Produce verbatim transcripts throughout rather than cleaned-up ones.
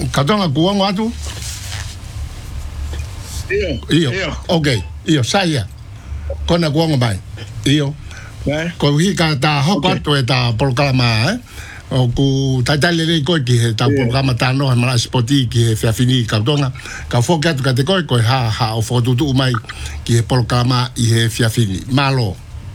katonga kuongo atu? Io. Io. Ok, io, saia. Kona kuongo mai. Io. Okay. Ko hika ta hoko atu e ta programa, eh? O ku taitale le koe ki he ta programa ta no mala spoti ki he fiafini katonga. Ka foka atu ka te koe koe ha ha o fotutu mai ki he programa i he fiafini. Malo.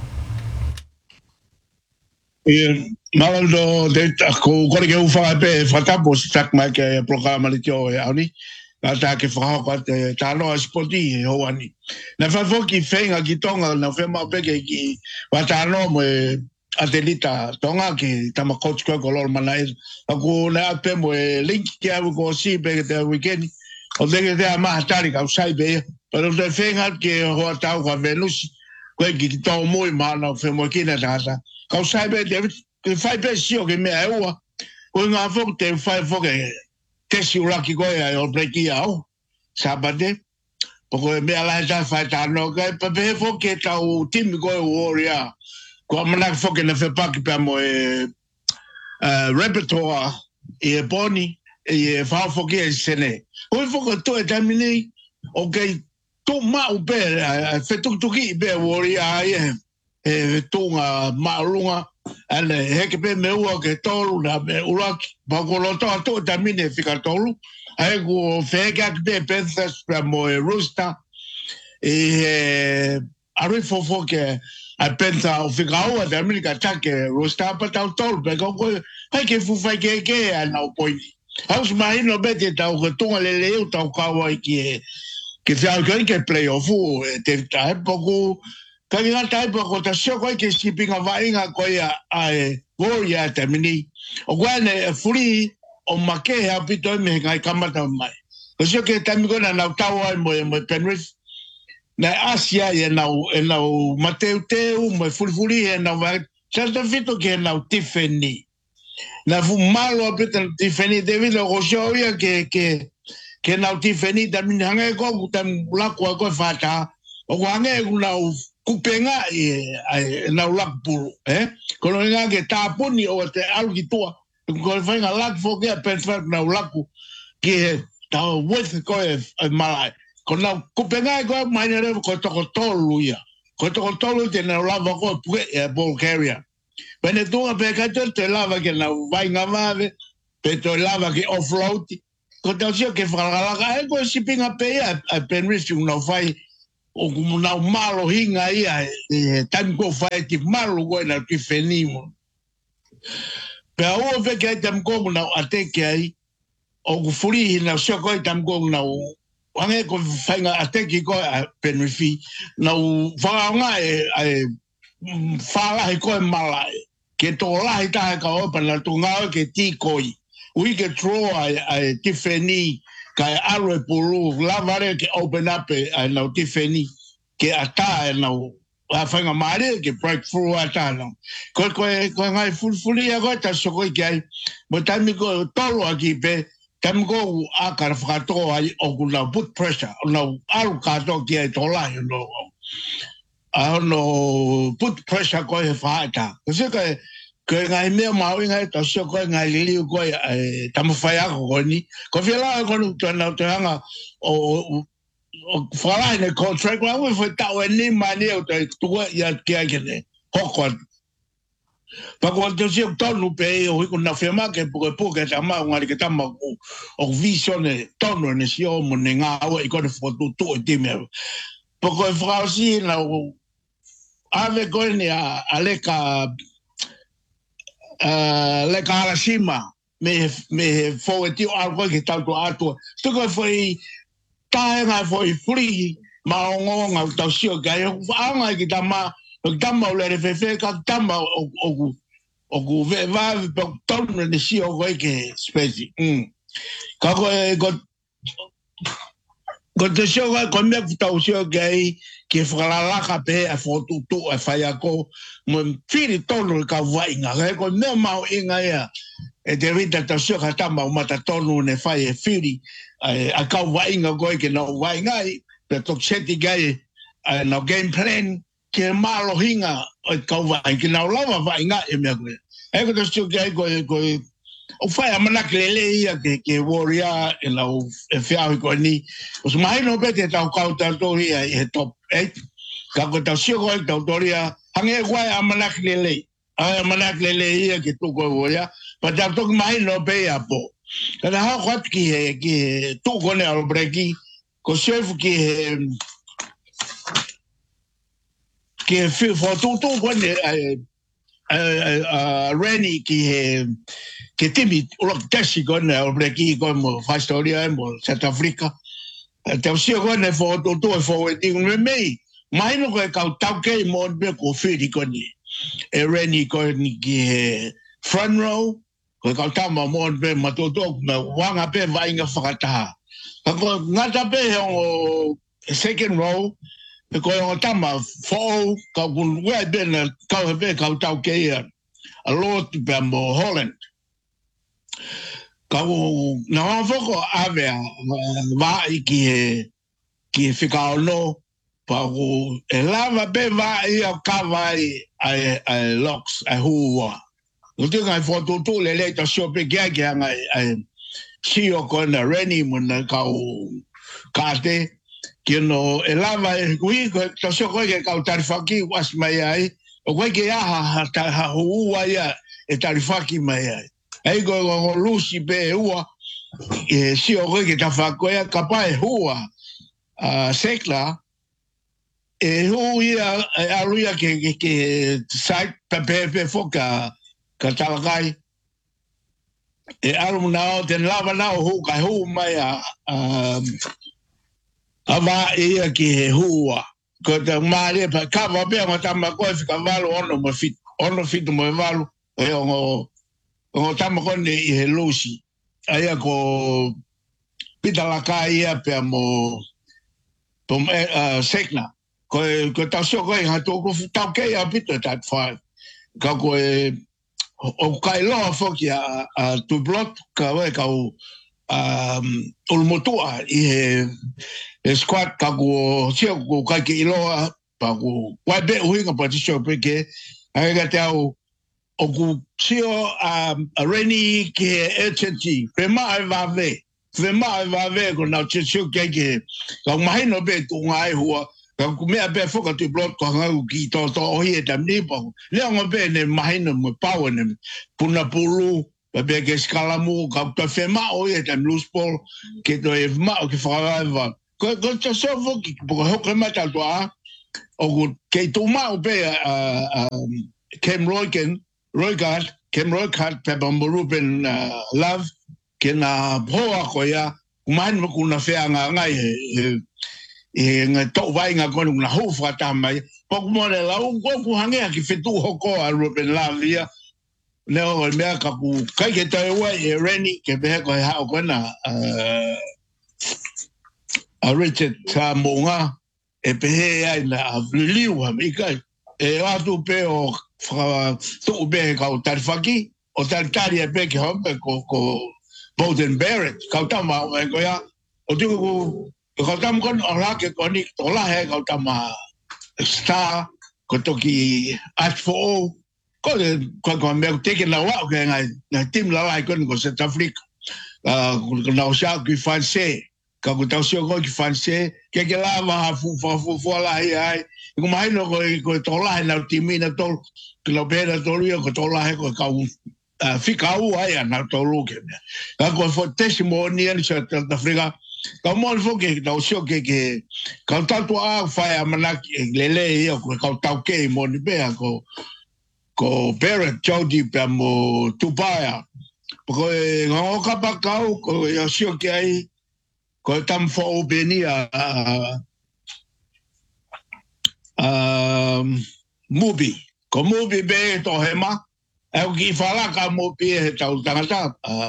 E malo de ko ko ke u fa pe fa ta bo sak mai ke programa le tio e ani na ta ke fa ko ta no spoti ho ani na fa fo ki fenga ki tonga na fe ma pe ke ki wa ta no mo atelita tonga ki ta ma coach ko kolor manai aku na pe mo link ki a ko si pe ke weekend o de ke te ma ta ri ka sai be pero de fenga ke ho ta ko venus ko ki to mo ma na fe mo ki na ta Kau sai be de fai be sio ke me aua. Ko nga fo te fai fo ke te si ura ki ko ya o breki au. Sabade. Poko me ala ta fai ta no ke pe pe fo ke ta o tim ko warrior. Ko mana fo ke na fe pa ki pe mo e repertoire e boni e fa fo ke sene. Ko fo ko to e termini okay to ma u be fe tu tu ki be warrior e e tunga marunga ale heke pe meua ke tolu na me uraki pa ko lo to to tamine fika tolu ai go fega ke pensas pra mo e rusta e ari fo fo ke a pensa o fika o da america take rusta pa ta tolu pe ko ai ke fu fai ke ke na o point aus mai no bete ta o tunga le le ta ka wa ki ke fa ke playoff te ta poco Kaya nga tayo po ko tasyo ko ke shipping of ainga ko ya ai warrior termini. O gwane free o make hapito me ngai kamata mai. Kasi ke tami ko na nautawa mo mo Penrith. Na Asia ya na na Mateu Teu mo fulfuli ya na va. Certo fito ke na Tiffany. Na fu malo apita Tiffany devido a rojo ya ke ke ke na Tiffany termini hanga ko tam la ko ko fata. O gwane na kupenga e na lakpulu eh kono nga ke tapuni o te alu ki tua ko fai nga lak fo ke pensar na laku ke ta with ko e malai kono kupenga ko manere ko to ko tolu ya ko to ko tolu te na lava ko e Bulgaria bene tu pe ka te lava ke na vai nga mave pe to lava ke offload ko ta sio ke fala ga e ko shipping a pe a Penrith no fai o como na malo hinga ia e tanto fai que malo go na que fenimo pero o ve que tam como na até que aí o furi na só go tam como na o ane ko fai nga até que go Penrith na o fa nga e fala ko mala que to la ita ka o para tu nga que ti koi we get throw ai ti feni kai arwe pulu lavare ke open up e na Tiffany ke ata na a fanga mare ke breakthrough ata no ko ko ko ngai full full ya go ta so ko ke botami ko tolo aquí pe tam go a kar fato ai o na put pressure no al ka to ke to la no a no put pressure ko e fata ko se ke que ngai me mau ngai to so ko ngai li ko tam faya ko ni ko fela ko no to na to nga o o fala ne contract wa we foi ta ni mani o to tu ya que hay que ho ko pa ko to si to no pe o ko na firma que por por que chama un que tama o visione to no ne si o mo nga o ko de foto to ti me poco frasi na o ave ko ni a aleka Uh, le Karashima me me foi tio algo que tanto ato tu que foi taenga foi free ma ngonga ta sio ga anga que tama tama le refe ka tama o o o ve va torno ne sio go que specie mm ka go go go te sio ga con me ta sio gay que fala la cape a foto tu a falla ko mo fili tono ka vai nga ko me mau inga ya e de vita ta sio ka tama mata tono ne fai e fili a ka vai nga go que no vai nga pe to cheti gai no game plan que malo hinga o ka vai que no lava vai nga e me e ko te sio gai go go o fai amana klele ia ke ke warrior e la o e fia ko ni o mai no bete tau kauta toria e top eight ka ko tau sio ko tau toria hange wai amana klele ai amana klele ia ke tu ko warrior pa tau to mai no be apo kana ha kwat ki ki tu ko ne al breki ko chef ki ki fi fo tu tu ko ne Reni ki he ke timi o tesi con o breki con mo fa storia mo South Africa te o sio con fo to to fo e ding me me mai no ko ka tau ke mo be ko fi di con ni e Reni con ki he front row ko ka ta mo mo be ma to to ma wanga pe vai nga fakata ko ngata pe o second row ko o tama fo ka kun we ben ka be ka tau ke a lot be mo Holland ka o na foko ave va ki ki fica no pa o elava be va i ka vai ai ai locks ai hua o te ngai foto to le le ta shope ke ke ngai ai si o ko na Reni mo na ka o ka te que no elava kui to so ko ke ka tarifaki was mai ai o ko ke ha ha ha hua ya e tarifaki mai ai ai go go lusi be ua e si o ke ta fa ko ya kapa e hua a sekla e hu ia a luia ke ke ke sai pe pe foka ka talagai e alu na o ten lava na hu ka hu mai a ava ia ki he hua ko te maare pa kava be ma tama ko fika valo ono mo fit ono fit mo valo e o o tama ko ni he lusi aia ko pita la caia pe mo pom sekna ko ko ta so ko ha to ko ta ke a pita tat fa ka ko o kai lo fo ki a tu blot ka we ka o um ulmotua i he e squat ka go sia go ka ki loa pa go wa be hui ka pa tisho pe ke ai ga te au o go sio a Reni ke etenti pe mai va ve pe mai va ve go na tisho ke ke ka mai no be tu ngai hua ka ku me be fo ka tu blot ka nga ki to to o hi tam ni po le ngo be ne mai no mo power ne puna pulu be ke skala mo ka ta fe ma o hi tam lose ball ke to e ma o ke fa va ko ko to so vo ki po ho ke ma ta toa o go ke to ma o be a Kem Royken Roygat Kem Roygat pe bambu ben love ke na hoa ko ya man mo kuna fe nga nga e e nga to vai nga ko na ho fa ta mai po mo le la un ko ku hange ki fe tu ho ko a Ruben love ya le o me ka ku kai ke ta wa e Reni ke be ko ha ko na a Richard Tamonga e pehe ai na liu ha mika e atu pe o fra tu be ka o tarfaki o tartari e pe ke hombe ko ko Bowden Barrett ka tama ko ya o tu ko tam kon ora ke konik to la he ka tama sta ko to ki at for ko ko ko me te ke la wa ke na tim la wa ko ko South Africa ko na o sha ki fanse ka ko tau sio ko ki fanse ke ke la va fu fu fu fu la ai ai ko mai no ko ko to la na timina to que lo bera to rio ko to la ko ka u fica u ai na to lu ke ka ko fo testimony ni South Africa ka mo fo ke tau sio ke ke ka ta to a fa ya mana le le ko ka tau ke mo ni be ko ko Barrett Jody pe mo Tupaya ko ngo ka pa ka ko ya sio ke ai ko tam fo beni a um mubi ko mubi be to hema e ki fala ka mo pe tau tangata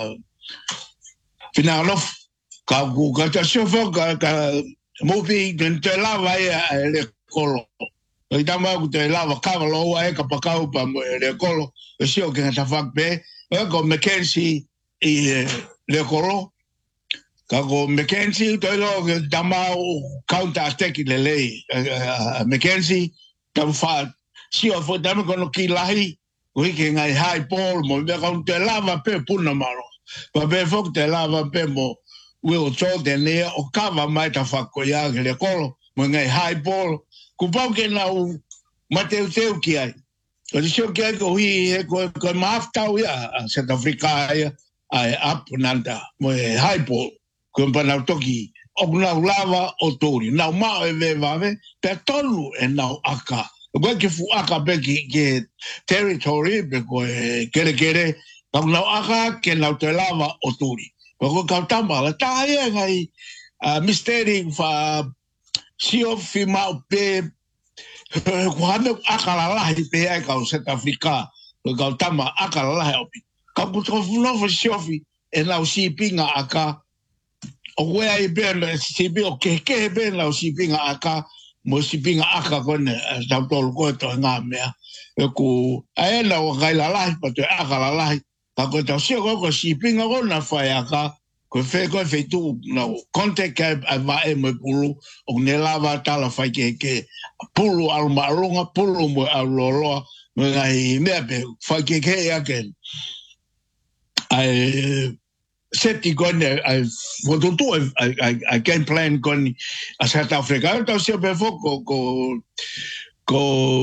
finalo ka ku ka ta sofo ka ka mubi den te la vai le colo e tama ku te la va ka lo ai ka pa ka pa le colo e sio ke ta fa be e ko Mackenzie e le colo ka ko Mackenzie to lo dama counter attack le le Mackenzie tam fa si o fo dama ko ki lahi Ui ke ngai high ball mo me ka te lava pe puna maro. Pa pe fok te lava pe mo Will Jordan le o kava mai ta whakoia ke le kolo mo ngai high ball. Ku pau ke na u mateu teu ki ai. Ko le sio ki ai ko hui e ko ko maftau ia a South Africa ia ai up nanda mo high ball. Ko pa na toki o na lava o tori. Na ma e ve va ve pe tolu e na aka. Ko ke fu aka be ki ke territory be ko kere kere ka na aka ke na te lava o tori. Ko ka tamba la ta ia ngai misteri fa sio fi mau pe Kuhame akala lahi pe ai ka South Africa ko ka tama akala lahi opi ka ku tro no fo siofi e na usi pinga aka o we ai ben si bi o ke ke ben la usi pinga aka mo si pinga aka kon ta tol ko to nga me e ku ai na o ga la lahi pa te akala lahi ka ko ta sio ko si pinga ko na fa aka ko fe ko fe tu no contact a va e mo pulu o ne lava tala fa ke ke pulu al marunga pulu mo al lolo mo ai me be fa ke ke ya ke ai seti con ai foto tu ai ai game plan con a South Africa ta se be foco ko ko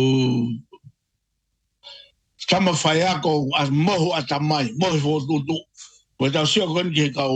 stama fa ya ko as mo atamai mo foto tu Pues ta sio con que ka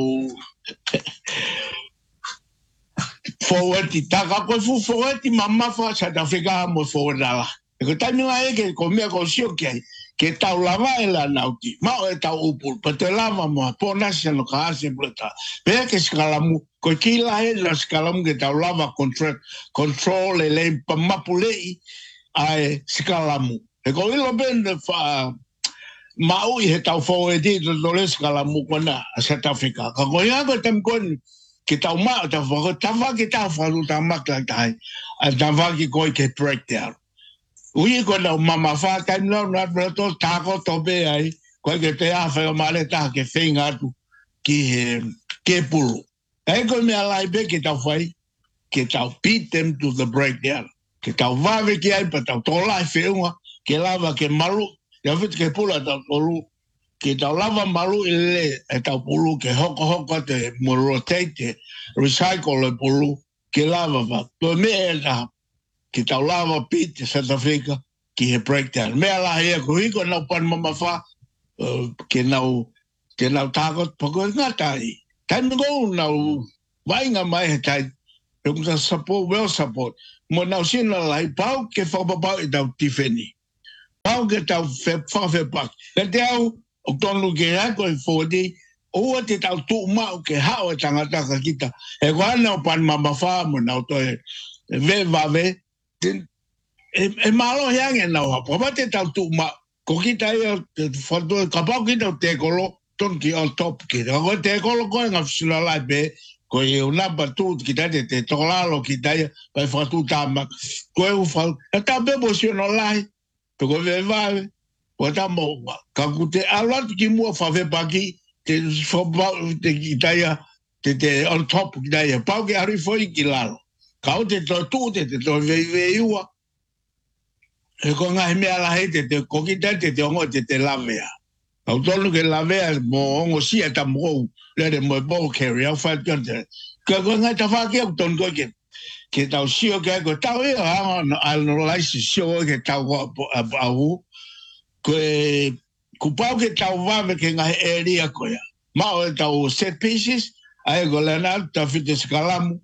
forward ti ta ka ko fu forward ti mamma fa South Africa mo forward la. Ko ta mi ai ke ko me ko sio ke ke ta lava la nauti. Ma o ta upul, pa te lava mo po national ka se blota. Pe ke skalamu ko ki la e la skalamu ke ta lava control control le le pa mapulei ai skalamu. E ko ilo ben fa Mau i he tau fo e di do les kala mu kona South Africa. Ka ko ia ko tam kon ki tau ma ta fo ta va ki ta fo lu ta ma ka tai. A ta va ki ko ke breakdown. Ui ko na mama fa ta no na to ta ko to be ai. Ko ke te a fa ma le ta ke finga tu ki ke pulu. Ai ko me ala be ki ta fai ki tau beat them to the breakdown. Ki tau va ve ki ai pa tau to la fe unha ke lava ke malu Ya fit ke pula ta pulu ke ta lava malu ile e ta pulu ke hoko hoko te mo rotate recycle le pulu ke lava va to me era ke ta lava pit South Africa ki he breakdown me ala he ko iko na pan mama fa ke na ke na ta ko poko ngata i tan go na vai nga mai he tai e ko support well support mo na sin la lai pau ke fa ba i ta tifeni Pau ke tau fe fa fe pak. Le te au o tonu ke ha ko fo di o te tau tu ma ke ha o tanga ta ka kita. E ko ana o pan mama fa mo na to e ve va ve e malo yang e na o po ba te tau tu ma ko kita e fo do ka pa kita te kolo ton ki on top ki. Ko te kolo ko nga fsula la be ko e una batu kita te te tolalo kita pa fa tu tama. Ko e fa ta be bo si no lai Toko ve vale, wata mo ka kute alat ki mo fa ve bagi te fo te kitaya te te on top kitaya pau ke ari foi ki lalo. Ka te to tu te te to ve ve iwa. E ko nga me ala hete te ko kita te te ongo te te lavea. Au tolu ke lavea mo ongo si ata mo le de mo bo carry au fa te. Ka ko nga ta fa ki ton ko ke ke tau sio ke ko tau e al no lai sio ke tau au ko ku pau ke tau va ke nga area ko ya ma o tau set pieces ai go la na ta fit skalamu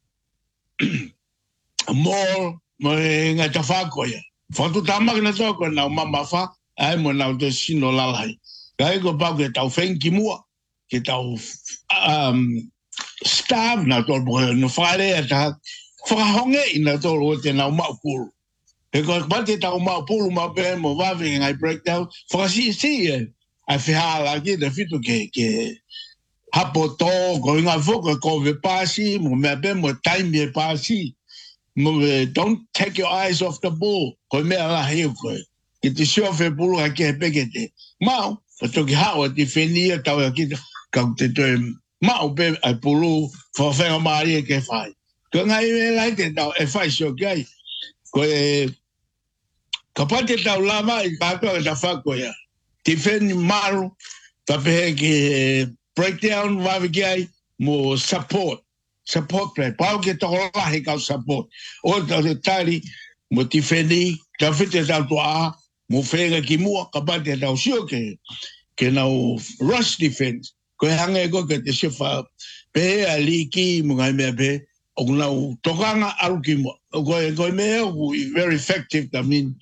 mol mo nga ta fa ko ya fo tu ta ma na to ko na mama fa ai mo na to sino la lai ai go pau ke tau fen ki mo ke tau um staff na to no fare ta Whakahonge ina tolo te nau maupulu. E ko pate tau maupulu ma pe mo wawe ngai breakdown. Whakasi si e. Ai whihala ki te fitu ke ke hapo tō ko inga whoko ko ve pasi mo mea pe mo taimi e pasi. Mo don't take your eyes off the ball. Ko mea la hiu koe. Ki te siofe pulu ha ke he pekete. Mau, pa toki hawa ti whenia tau ya ki ka te toe mau pe ai pulu whawhenga maari e ke whai. Ko ngai me lai te tau e whai sio kai. Ko e kapate tau lama i kātua ka whako ia. Te wheni maru, tapehe ke breakdown wawiki ai, mo support. Support play. Pau ke toko lahi kau support. O tau te tari, mo te wheni, ka white tau tua a, mo whenga ki mua, kapate tau sio ke, ke nau rush defense. Koe hange ko ke te siwha, pehe a li ki mo ngai mea pehe, o nau tokanga aru ki mua. Koe, koe mea, very effective, I mean,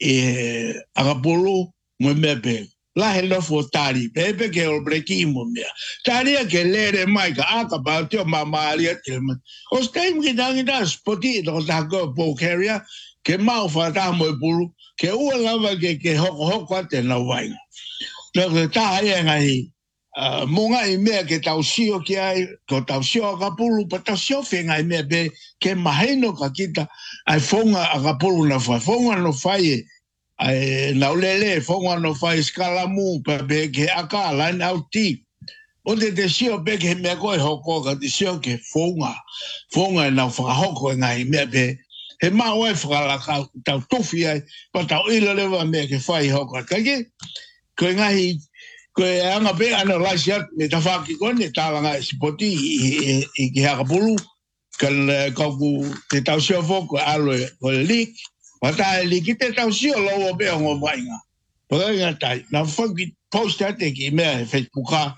e agapolo, mo mea pehe. La he lofo tari, pepe ke o breki mo mea. Tari a ke lere mai ka aka pa teo mamari a tilma. O stai mki tangi ta spoti to tako po carrier ke mau fata mo pulu ke ua lava ke ke hoko hoko ate na wainga. Nako ta hai ngai monga i mea ke tau sio ki ai, ko tau sio ka pulu, pa tau sio whenga i mea be ke maheno ka kita ai fonga a ka pulu na whai. Fonga no whai e ai na ulele fonga no fai skala mu pa be ke aka line out ti o de de sio be ke me ko hoko ka de sio ke fonga fonga na fa hoko ngai me be he ma o fa la ka ta tofi ai pa ta ile le va me ke fai hoko ka ke ko ngai ko anga be analyze ya me ta fa ki ko ne ta nga spoti i ki ha bulu kal ka ku te ta sio foko alo ko lik Wata li kite tau sio lowo be ngo vainga. Poi ngatai na fangi post ate ki me Facebooka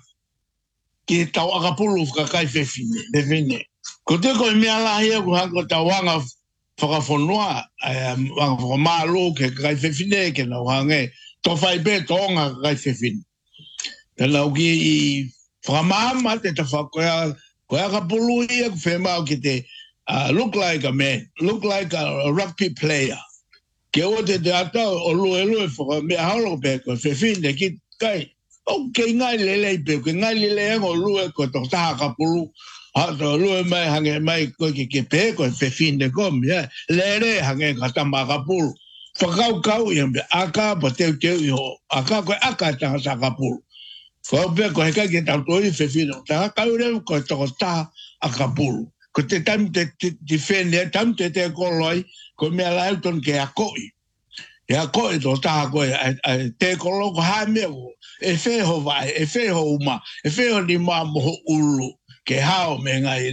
ki tau agapulu ka kai fe fine, be fine. Ko te ko me ala ia ko hango tau wanga whakafonua wanga whamalo ke kai fe fine ke na wange to fai be tonga kai fe fine. Te lau ki i whamama te ta whakoea ko agapulu ia ko whemau ki te look like a man, look like a rugby player. Ke o te te ata o lue lue whaka mea haro pe ko whewhine ki kai. O ke ngai lele pe, ke ngai lele o lue ko to taha ka pulu. Hato lue mai hange mai ko ki ke pe ko whewhine ko mea. Lere hange ka tama ka pulu. Whakau kau i ambe aka pa teu teu i ho. Aka koe aka taha sa ka pulu. Whakau pe ko heka ki tau toi whewhine. Taha kau reu ko toko taha a ka pulu. Ko te tam te te whene, tam te te koloi, ko mea lauton ke a koi. E a koi to taha koe, te kolo ko hae mea ko, e wheho vai, e wheho uma, e wheho ni maa moho ulu, ke hao me ngai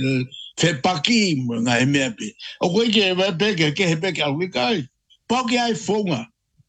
whepaki mo ngai mea pe. O koe ke e peke, ke he peke au kai, pau ki ai whonga,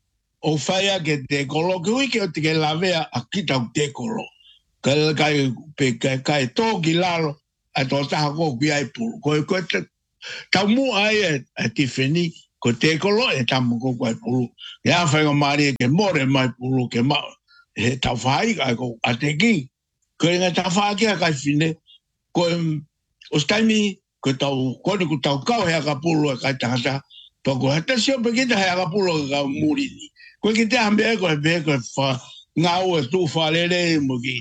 o whaia ke te kolo, ke ui ke o te ke lavea a kitau te kolo. Kai kai pe kai tō ki laro, a tō taha ko ki ai pulu. Koe koe te tau mu ai e ti wheni, ko te kolo e tamu ko koe pulu. Ia whainga maari e ke more mai pulu ke ma, he tau whai kai ko a te ki. Koe inga tau whai kia kai whine, koe o staimi, koe tau, kone ko tau kau hea ka pulu e kai tahata, pa koe hata sio pe kita hea ka pulu e ka murini. Koe ki te hambe e koe pe koe wha ngau e tu wha lere mo ki,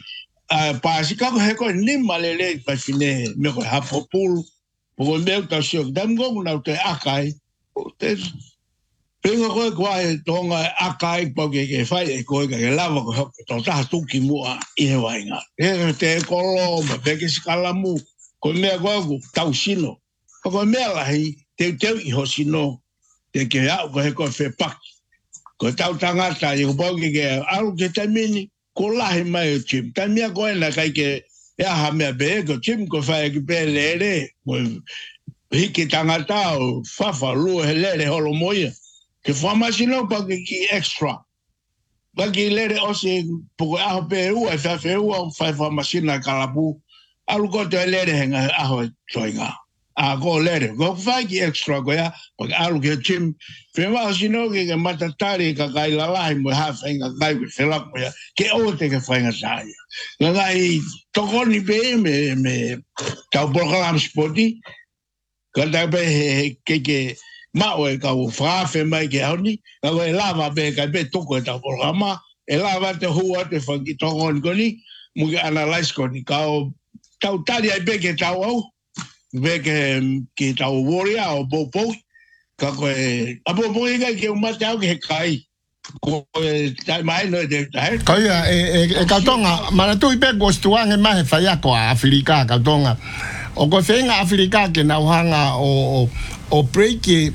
pāsi kako he koe nima lele pa whine me koe hapo pulu. Po koe meu tau sio, dam gongu nau te akai, te penga koe koe e tonga akai pau ke ke whai e koe ka ke lava koe hoke tau taha tuki mua i he wainga. E te kolo, ma peke skala mu, koe mea koe ku tau sino. Pa koe mea lahi, te teu i ho sino, te ke au koe he koe whepaki. Koe tau tangata i ko pau ke ke alu ke taimini, ko lahi mai o chim. Tai mea koe na kai ke e aha mea be ko chim ko whae ki pe lere. Ko hiki tangata o whawha lua he lere holo moia. Ke whamasino pa ke ki extra. Pa ki lere ose poko aho pe ua e whawhe ua o whae whamasina kalapu. Alu ko te lere henga aho e toinga. A ko lere. Ko whae ki extra ko ya. Pa ke alu ke chim. Whima sino ke ke matatari ka kai lalahi mo hawha inga kai ke whelak mo ya. Ke o te ke whainga tāia. Nga ngai tokoni pe me, me tau program spoti. Ka tau pe he ke ke mao e ka u whawhe mai ke hauni. Ka koe lava pe kai pe toko e tau programa. E lava te hua te whangi tokoni koni. Mu ke analyze koni. Ka o tau tari ai pe ke tau au. Pe ke ke tau warrior o bopou. Ka koe, apo po inga ke umate au ke he kai. Ko e tai mai no de tai. Ko ia e e kautonga, mana tu ipe ko stuange mai fa ya ko Afrika kautonga. O ko fenga Afrika ke na hanga o o o break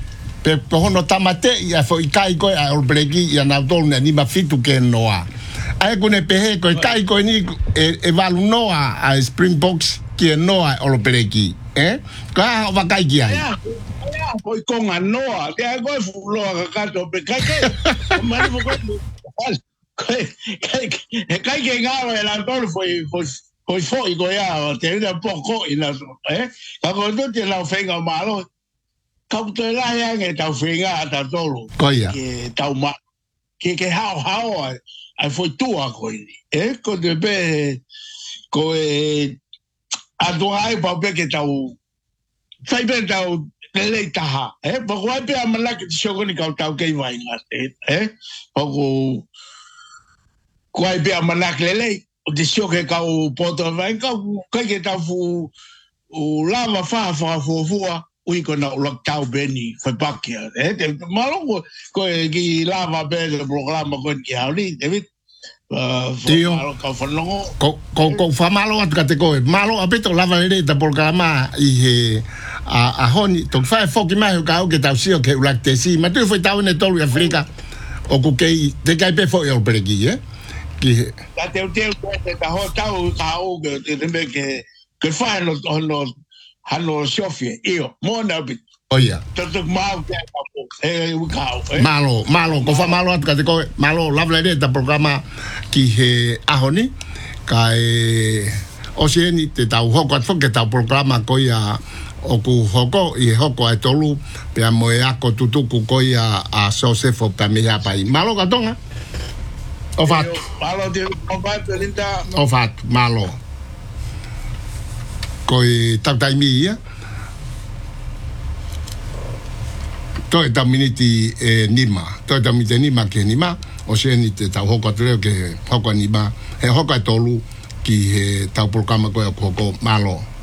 pe hono tamate ia fo ikai ko a orbreki ia na dolna ni mafitu ke noa ai kune pehe ko ikai ko ni e, e valu noa a Springboks ke noa orbreki eh ka va kai ki ai ko konga noa ke ai ko fulo ka to pe kai ke mari mo ko kai kai kai ke ngaro el Antonio foi foi foi foi go ya te un poco in la eh ka ko to te la fenga malo kau te la ya nge tau whenga ta tolu. Koia. Ke tau ma. Ke ke hao hao ai. Ai foi tua ko ini. E ko te pe ko e atua ai pa pe ke tau fai pe tau lelei taha. E pa ko ai pe amala ke te shoko ni kau tau kei vai ngate. E pa ko ko ai pe amala ke lelei. O te shoko kau poto vai kau kai ke tau fu o lava fa fa fu fua. Ui ko na ulak tau beni fai pakia. Eh, te malo ko e ki lava be le programa ko ki hauli, David. Tio. Ko fanongo. Ko ko ko fa malo at kate ko. Malo apito lava le da programa i he a a honi to fa foki mai ka o ke tau sio ke ulak te si, ma tu foi tau ne tolu Afrika. O ku ke te kai pe fo yo peregi, eh. Ki ta te te te ta ho tau ka o ke te me ke ke fa no no Hano Sofia, io, mona bit. Oh yeah. Toto mau ke papo. Eh, ukau. Malo, malo, ko fa malo at ka ko malo lava le da programa ki he ahoni kai o se ni te tau hoko at ke tau programa ko ia o ku hoko i hoko ai tolu pe mo e ako tutuku ko ia a Josefo pa me ya pai. Malo ka tonga. O fat. Malo de o fat linda. O fat, malo. Koi tau tai mi ia to e tau miniti e nima to e tau miniti nima ke nima o se ni te tau hoko atureo ke hoko nima he hoko e tolu ki he tau programa koe o hoko malo